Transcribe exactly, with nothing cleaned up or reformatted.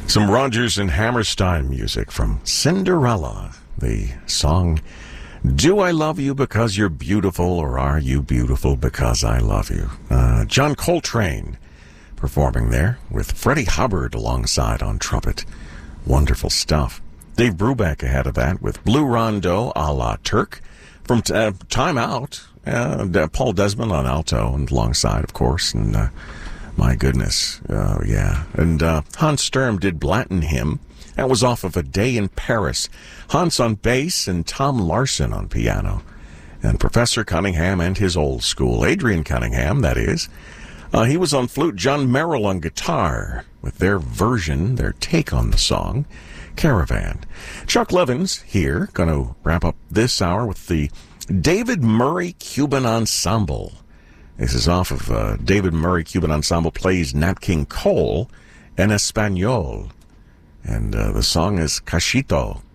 Some Rodgers and Hammerstein music from Cinderella. The song, Do I Love You Because You're Beautiful, or Are You Beautiful Because I Love You? Uh, John Coltrane performing there with Freddie Hubbard alongside on trumpet. Wonderful stuff. Dave Brubeck ahead of that with Blue Rondo a la Turk. From t- uh, Time Out, uh, Paul Desmond on alto and alongside, of course, and uh, my goodness, uh, yeah. And uh, Hans Sturm did Blanton Hymn. That was off of A Day in Paris. Hans on bass and Tom Larson on piano. And Professor Cunningham and his old school, Adrian Cunningham, that is. Uh, he was on flute, John Merrill on guitar, with their version, their take on the song, Caravan. Chuck Levins here, going to wrap up this hour with the David Murray Cuban Ensemble. This is off of uh, David Murray Cuban Ensemble plays Nat King Cole en Espanol. And uh, the song is Cachito.